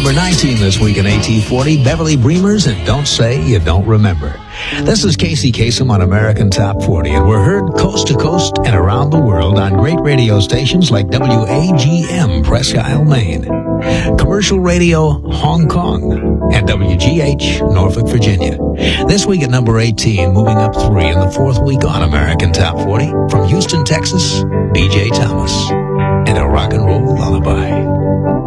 number 19 this week in AT40, Beverly Breamers and Don't Say You Don't Remember. This is Casey Kasem on American Top 40, and we're heard coast to coast and around the world on great radio stations like WAGM, Presque Isle, Maine, Commercial Radio, Hong Kong, and WGH, Norfolk, Virginia. This week at number 18, moving up 3 in the fourth week on American Top 40, from Houston, Texas, B.J. Thomas, and a rock and roll lullaby.